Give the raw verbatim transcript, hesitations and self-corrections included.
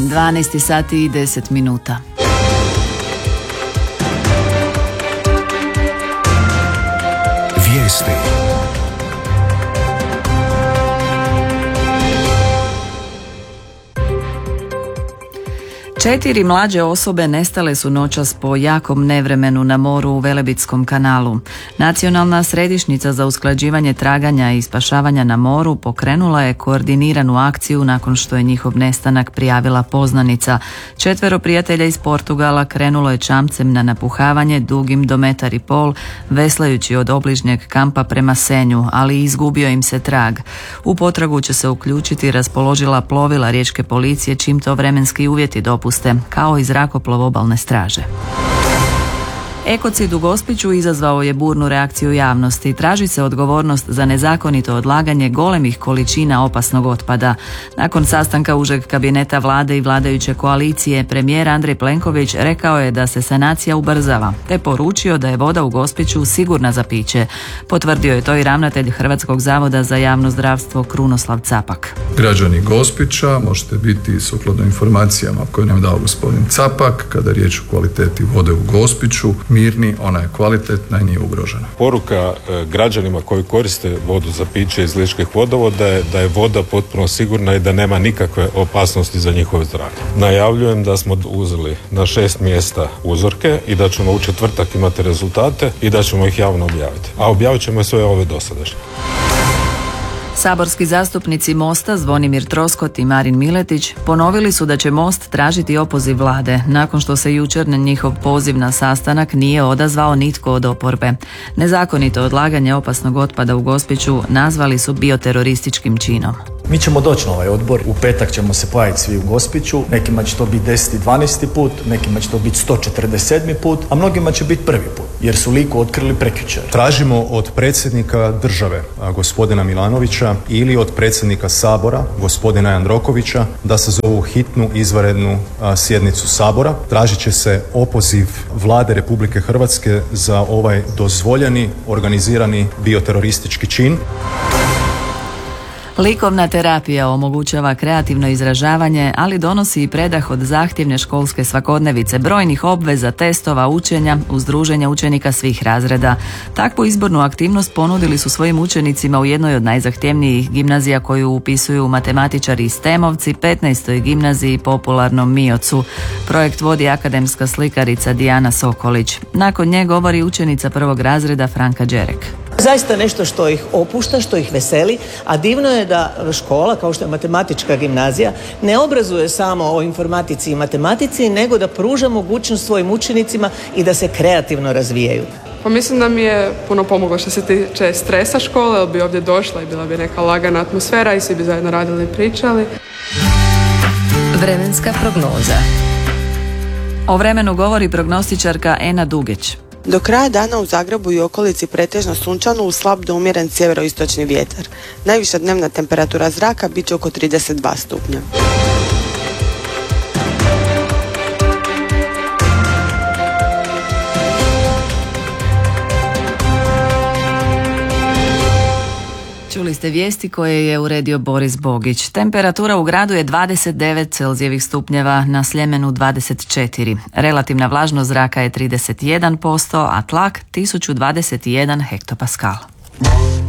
dvanaest sati i deset minuta. Vijesti. Četiri mlađe osobe nestale su noćas po jakom nevremenu na moru u Velebitskom kanalu. Nacionalna središnjica za usklađivanje traganja i spašavanja na moru pokrenula je koordiniranu akciju nakon što je njihov nestanak prijavila poznanica. Četvero prijatelja iz Portugala krenulo je čamcem na napuhavanje dugim do metar i pol, veslajući od obližnjeg kampa prema Senju, ali izgubio im se trag. U potragu će se uključiti raspoložila plovila riječke policije čim to vremenski uvjeti dopuste, kao i zrakoplov obalne straže. Ekocid u Gospiću izazvao je burnu reakciju javnosti. Traži se odgovornost za nezakonito odlaganje golemih količina opasnog otpada. Nakon sastanka užeg kabineta vlade i vladajuće koalicije, premijer Andrej Plenković rekao je da se sanacija ubrzava, te poručio da je voda u Gospiću sigurna za piće. Potvrdio je to i ravnatelj Hrvatskog zavoda za javno zdravstvo Krunoslav Capak. Građani Gospića možete biti sukladno informacijama koje nam je dao gospodin Capak, kada je riječ o kvaliteti vode u Gospiću, mirni, ona je kvalitetna i nije ugrožena. Poruka građanima koji koriste vodu za piće iz ličkih vodovoda je da je voda potpuno sigurna i da nema nikakve opasnosti za njihove zdravlje. Najavljujem da smo uzeli na šest mjesta uzorke i da ćemo u četvrtak imati rezultate i da ćemo ih javno objaviti. A objavit ćemo sve ove dosadašnje. Saborski zastupnici Mosta Zvonimir Troskot i Marin Miletić ponovili su da će Most tražiti opoziv vlade, nakon što se jučer na njihov poziv na sastanak nije odazvao nitko od oporbe. Nezakonito odlaganje opasnog otpada u Gospiću nazvali su bioterorističkim činom. Mi ćemo doći na ovaj odbor, u petak ćemo se pojaviti svi u Gospiću, nekima će to biti deseti dvanaesti put, nekima će to biti sto četrdeset sedmi put, a mnogima će biti prvi put, jer su Liku otkrili prekjučer. Tražimo od predsjednika države, gospodina Milanovića, ili od predsjednika Sabora, gospodina Jandrokovića, da sazovu hitnu izvanrednu sjednicu Sabora. Tražit će se opoziv vlade Republike Hrvatske za ovaj dozvoljeni, organizirani bioteroristički čin. Likovna terapija omogućava kreativno izražavanje, ali donosi i predah od zahtjevne školske svakodnevice, brojnih obveza, testova, učenja, uz druženja učenika svih razreda. Takvu izbornu aktivnost ponudili su svojim učenicima u jednoj od najzahtjevnijih gimnazija koju upisuju matematičari iz Stemovci, petnaestoj gimnaziji popularnom Miocu. Projekt vodi akademska slikarica Dijana Sokolić. Nakon nje govori učenica prvog razreda Franka Đerek. Zaista nešto što ih opušta, što ih veseli, a divno je da škola, kao što je matematička gimnazija, ne obrazuje samo o informatici i matematici, nego da pruža mogućnost svojim učenicima i da se kreativno razvijaju. Pa mislim da mi je puno pomoglo što se tiče stresa škole, jer bi ovdje došla i bila bi neka lagana atmosfera i svi bi zajedno radili i pričali. Vremenska prognoza. O vremenu govori prognostičarka Ena Dugeć. Do kraja dana u Zagrebu i okolici pretežno sunčano uz slab do umjeren sjeveroistočni vjetar. Najviša dnevna temperatura zraka bit će oko trideset dva stupnja. Čuli ste vijesti koje je uredio Boris Bogić. Temperatura u gradu je dvadeset devet Celzijevih stupnjeva, na Sljemenu dvadeset četiri. Relativna vlažnost zraka je trideset jedan posto, a tlak tisuću dvadeset jedan hektopaskal.